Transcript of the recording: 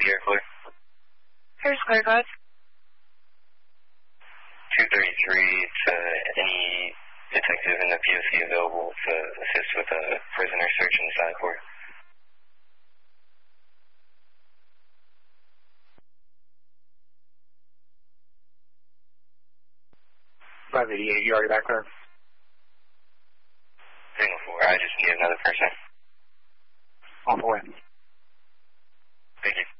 Sierra Clear. Here's clear, guys. 233 to any detective in the POC available to assist with a prisoner search in the side court. Five 88, you already back there? Signal 4, I just need another person. On the way. Thank you.